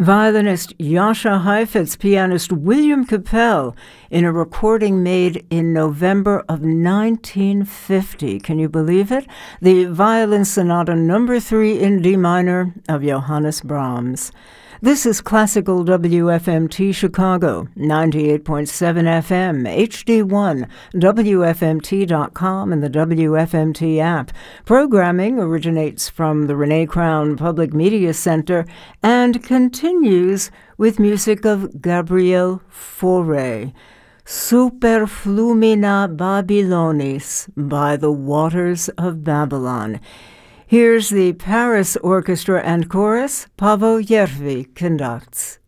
Violinist Jascha Heifetz, pianist William Capell, in a recording made in November of 1950. Can you believe it? The Violin Sonata No. 3 in D minor of Johannes Brahms. This is Classical WFMT Chicago, 98.7 FM, HD1, WFMT.com, and the WFMT app. Programming originates from the Renee Crown Public Media Center and continues with music of Gabriel Fauré. Super Flumina Babylonis, by the Waters of Babylon. Here's the Paris Orchestra and Chorus. Paavo Järvi conducts.